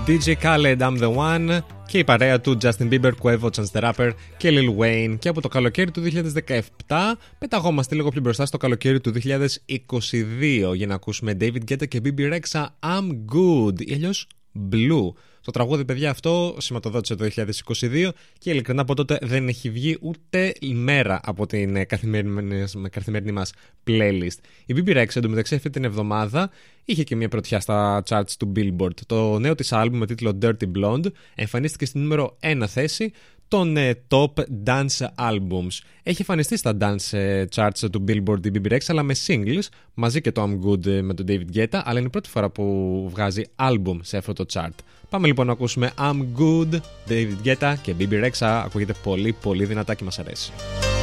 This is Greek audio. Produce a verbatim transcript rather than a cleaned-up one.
ντι τζέι Khaled, I'm the One και η παρέα του Justin Bieber, Quavo, Chance the Rapper και Lil Wayne. Και από το καλοκαίρι του δύο χιλιάδες δεκαεπτά πεταγόμαστε λίγο πιο μπροστά στο καλοκαίρι του δύο χιλιάδες είκοσι δύο για να ακούσουμε David Guetta και μπι μπι Rexha, I'm Good ή αλλιώς Blue. Το τραγούδι, παιδιά, αυτό σηματοδότησε το δύο χιλιάδες είκοσι δύο και ειλικρινά από τότε δεν έχει βγει ούτε ημέρα από την καθημερινή, καθημερινή μας playlist. Η μπι μπι Rexha εντωμεταξύ αυτή την εβδομάδα είχε και μια πρωτιά στα charts του Billboard. Το νέο της άλμπουμ με τίτλο Dirty Blonde εμφανίστηκε στη νούμερο ένα θέση των top dance albums. Έχει εμφανιστεί στα dance charts του Billboard η μπι μπι Rexha, αλλά με singles μαζί και το I'm Good με τον David Guetta, αλλά είναι η πρώτη φορά που βγάζει album σε αυτό το chart. Πάμε λοιπόν να ακούσουμε I'm Good, David Guetta και μπι μπι Rexha. Ακούγεται πολύ πολύ δυνατά και μας αρέσει.